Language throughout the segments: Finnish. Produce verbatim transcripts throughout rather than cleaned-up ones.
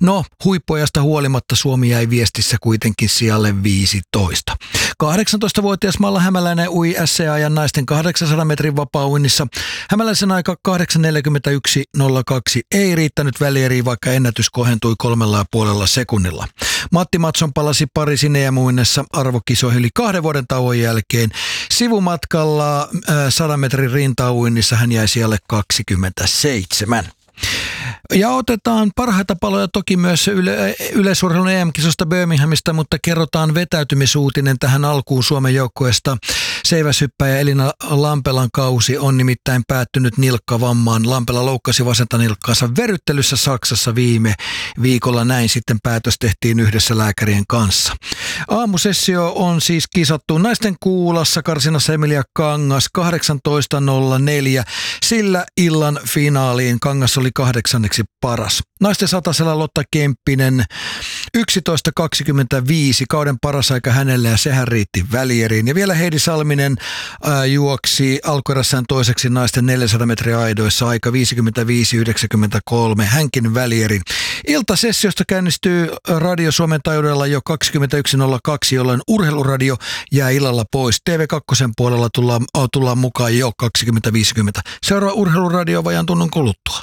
No, huippuajasta huolimatta Suomi jäi viestissä kuitenkin sijalle viisitoista. kahdeksantoistavuotias Malla Hämäläinen ui S C-ajan naisten kahdeksansadan metrin vapaa-uinnissa. Hämäläisen aika kahdeksan neljäkymmentäyksi nolla kaksi ei riittänyt välieriin, vaikka ennätys kohentui kolmella ja puolella sekunnilla. Matti Matson palasi Pariisin E M-uinnissa arvokisoihin yli kahden vuoden tauon jälkeen. Sivumatkalla äh, sadan metrin rintauinnissa hän jäi sijalle kaksikymmentäseitsemän. Ja otetaan parhaita paloja toki myös yle, yleisurheilun E M-kisosta Birminghamista, mutta kerrotaan vetäytymisuutinen tähän alkuun Suomen joukkueesta. Seiväshyppäjä Elina Lampelan kausi on nimittäin päättynyt nilkkavammaan. Lampela loukkasi vasenta nilkkaansa verryttelyssä Saksassa viime viikolla. Näin sitten päätös tehtiin yhdessä lääkärien kanssa. Aamusessio on siis kisattu naisten kuulassa karsinassa Emilia Kangas kahdeksantoista nolla neljä. Sillä illan finaaliin Kangas oli kahdeksanneksi paras. Naisten satasella Lotta Kemppinen yksitoista kaksikymmentäviisi, kauden paras aika hänelle ja sehän riitti välieriin. Ja vielä Heidi Salminen ää, juoksi alkuerässään toiseksi naisten neljäsataa metriä aidoissa aika viisikymmentäviisi yhdeksänkymmentäkolme, hänkin välierin. Iltasessiosta käynnistyy Radio Suomen taajuudella jo kaksikymmentäyksi nolla kaksi, jolloin urheiluradio jää illalla pois. T V kaksi puolella tullaan, tullaan mukaan jo kaksikymmentä viisikymmentä. Seuraa urheiluradio vajaan tunnin kuluttua.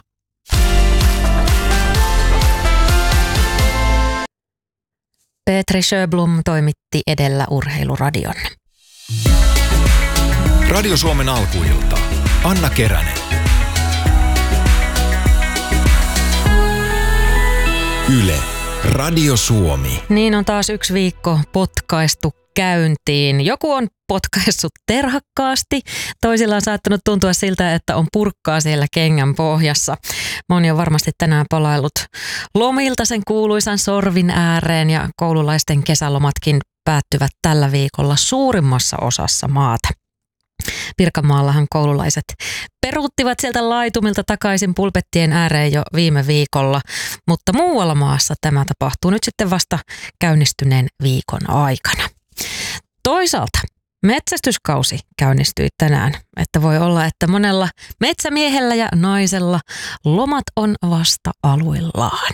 Petri Sjöblom toimitti edellä urheiluradion. Radio Suomen alkuilta. Anna Keränen. Yle. Radio Suomi. Niin on taas yksi viikko potkaistu käyntiin. Joku on potkaissut terhakkaasti. Toisilla on saattanut tuntua siltä, että on purkkaa siellä kengän pohjassa. Moni on varmasti tänään palaillut lomilta sen kuuluisan sorvin ääreen ja koululaisten kesälomatkin päättyvät tällä viikolla suurimmassa osassa maata. Pirkanmaallahan koululaiset peruuttivat sieltä laitumilta takaisin pulpettien ääreen jo viime viikolla, mutta muualla maassa tämä tapahtuu nyt sitten vasta käynnistyneen viikon aikana. Toisaalta metsästyskausi käynnistyi tänään, että voi olla, että monella metsämiehellä ja naisella lomat on vasta aluillaan.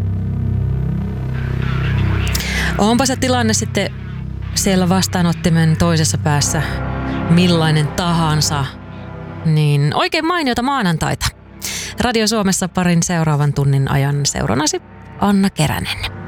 Onpa se tilanne sitten siellä vastaanottimen toisessa päässä millainen tahansa, niin oikein mainiota maanantaita. Radio Suomessa parin seuraavan tunnin ajan seurannasi Anna Keränen.